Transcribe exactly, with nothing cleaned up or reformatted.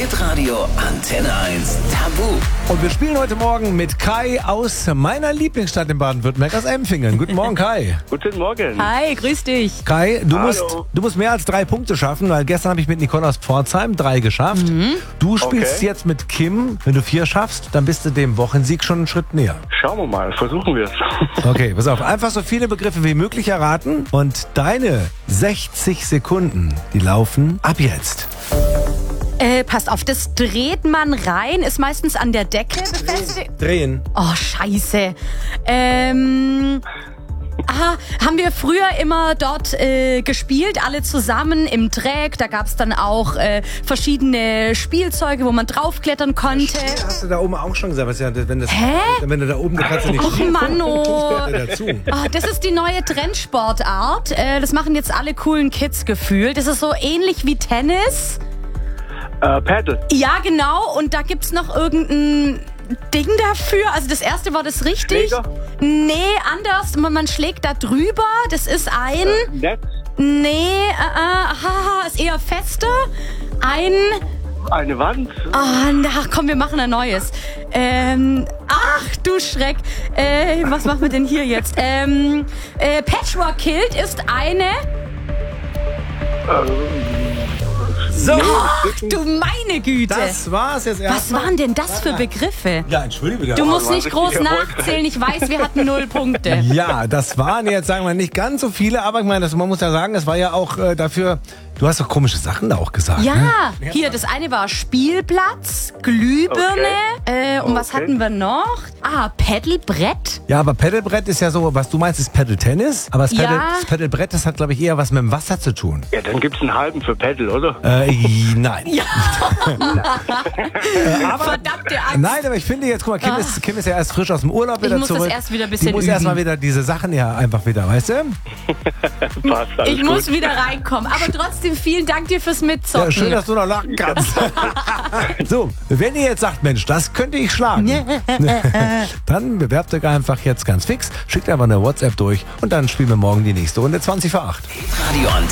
Hitradio Antenne eins Tabu. Und wir spielen heute Morgen mit Kai aus meiner Lieblingsstadt in Baden-Württemberg, aus Empfingen. Guten Morgen, Kai. Guten Morgen. Hi, grüß dich. Kai, du Hallo. musst, du musst mehr als drei Punkte schaffen, weil gestern habe ich mit Nicole aus Pforzheim drei geschafft. Mhm. Du spielst Okay. jetzt mit Kim. Wenn du vier schaffst, dann bist du dem Wochensieg schon einen Schritt näher. Schauen wir mal, versuchen wir es. Okay, pass auf. Einfach so viele Begriffe wie möglich erraten. Und deine sechzig Sekunden, die laufen ab jetzt. Äh, passt auf, das dreht man rein, ist meistens an der Decke befestigt. Drehen. Oh, scheiße. Ähm... Aha, haben wir früher immer dort äh, gespielt, alle zusammen im Dreck. Da gab es dann auch äh, verschiedene Spielzeuge, wo man draufklettern konnte. Hast du da oben auch schon gesagt? Was ja, wenn, das, Hä? wenn du da oben, du kannst ja nicht Och, Manno. dazu. Ah, das ist die neue Trendsportart. Äh, das machen jetzt alle coolen Kids gefühlt. Das ist so ähnlich wie Tennis. Äh, Paddle. Ja, genau. Und da gibt's noch irgendein Ding dafür. Also das erste war das richtig. Schläger? Nee, anders. Man, man schlägt da drüber. Das ist ein... Netz. Nee, äh, äh, haha, ist eher fester. Ein... Eine Wand. Ah, ach komm, wir machen ein neues. Ähm, ach du Schreck. Äh, was machen wir denn hier jetzt? Ähm, äh, Patchwork Kilt ist eine... So, Ach du meine Güte. das war's jetzt Was erstmal. waren denn das für Begriffe? Ja, entschuldige bitte. Du musst war nicht richtig groß erfolgreich. nachzählen. Ich weiß, wir hatten null Punkte. Ja, das waren jetzt, sagen wir, nicht ganz so viele, aber ich meine, das, man muss ja sagen, es war ja auch äh, dafür, du hast doch komische Sachen da auch gesagt. Ne? Ja, hier, das eine war Spielplatz, Glühbirne. Äh, und was Okay. hatten wir noch? Ah, Pedalbrett. Ja, aber Pedalbrett ist ja so, was du meinst, ist Pedal-Tennis, aber das, Ja. Pedal, das Pedalbrett, das hat, glaube ich, eher was mit dem Wasser zu tun. Ja, dann gibt's einen halben für Paddle, oder? Äh, nein. Ja. aber, Verdammte Angst. Nein, aber ich finde jetzt, guck mal, Kim, ist, Kim ist ja erst frisch aus dem Urlaub wieder Ich muss das zurück. erst wieder ein Die bisschen muss üben. erst mal wieder diese Sachen ja einfach wieder, weißt du? Passt, alles Ich gut. muss wieder reinkommen. Aber trotzdem vielen Dank dir fürs Mitzocken. Ja, schön, dass du noch lachen kannst. So, wenn ihr jetzt sagt, Mensch, das könnte ich schlagen, dann bewerbt euch einfach jetzt ganz fix, schickt einfach eine WhatsApp durch und dann spielen wir morgen die nächste Runde zwanzig vor acht. Hitradio Antenne